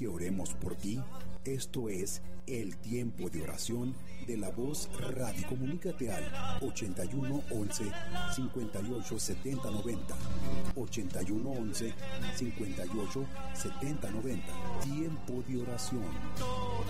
que oremos por ti? Esto es el tiempo de oración de La Voz Radio. Comunícate al 81 11 58 70 90. 81 11 58 70 90. Tiempo de oración.